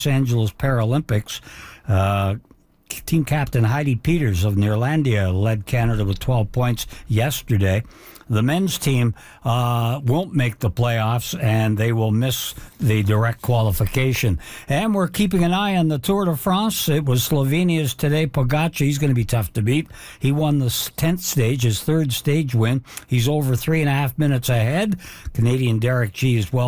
Angeles Paralympics. Team captain Heidi Peters of Neerlandia led Canada with 12 points yesterday. The men's team won't make the playoffs, and they will miss the direct qualification. And we're keeping an eye on the Tour de France. It was Slovenia's Tadej Pogacar. He's going to be tough to beat. He won the 10th stage, his third stage win. He's over 3.5 minutes ahead. Canadian Derek G. is well